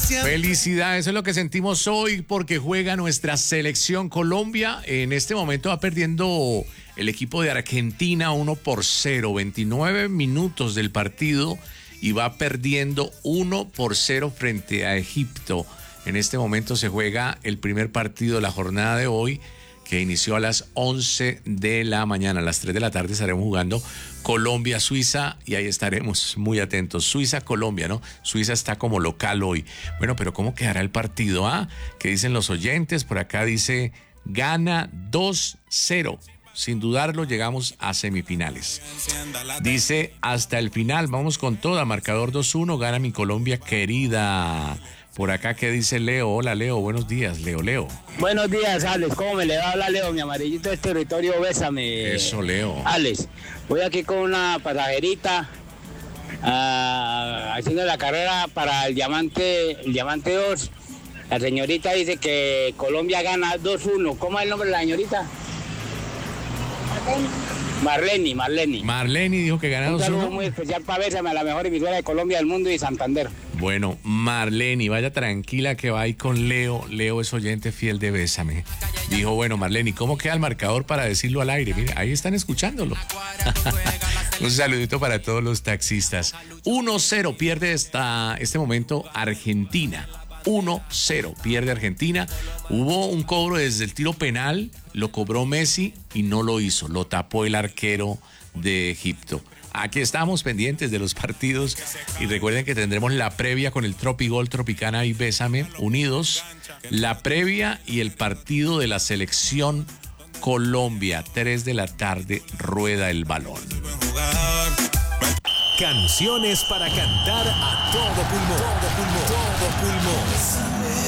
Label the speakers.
Speaker 1: Felicidades, eso es lo que sentimos hoy porque juega nuestra selección Colombia. En este momento va perdiendo el equipo de Argentina 1-0, 29 minutos del partido y va perdiendo 1-0 frente a Egipto. En este momento se juega el primer partido de la jornada de hoy, que inició a las 11 de la mañana. A las 3 de la tarde estaremos jugando Colombia-Suiza y ahí estaremos muy atentos. Suiza-Colombia, ¿no? Suiza está como local hoy. Bueno, pero ¿cómo quedará el partido? ¿Qué dicen los oyentes? Por acá dice, gana 2-0. Sin dudarlo, llegamos a semifinales. Dice, hasta el final, vamos con toda. Marcador 2-1, gana mi Colombia querida. Por acá, ¿qué dice Leo? Hola, Leo, buenos días, Leo.
Speaker 2: Buenos días, Alex. ¿Cómo me le va a hablar, Leo? Mi amarillito del territorio, bésame.
Speaker 1: Eso, Leo.
Speaker 2: Alex, voy aquí con una pasajerita haciendo la carrera para el Diamante 2. La señorita dice que Colombia gana 2-1. ¿Cómo es el nombre de la señorita? Marleni.
Speaker 1: Marleni dijo que gana 2-1.
Speaker 2: Un saludo muy especial para Bésame, a la mejor emisora de Colombia, del mundo y Santander.
Speaker 1: Bueno, Marleni, vaya tranquila que va ahí con Leo. Leo es oyente fiel de Bésame. Dijo, bueno, Marleni, ¿cómo queda el marcador para decirlo al aire? Mire, ahí están escuchándolo. Un saludito para todos los taxistas. 1-0 pierde este momento Argentina. 1-0 pierde Argentina. Hubo un cobro desde el tiro penal, lo cobró Messi y no lo hizo, lo tapó el arquero de Egipto. Aquí estamos pendientes de los partidos y recuerden que tendremos la previa con el Tropigol, Tropicana y Bésame unidos, la previa y el partido de la selección Colombia. 3 de la tarde rueda el balón.
Speaker 3: Canciones para cantar a todo pulmón.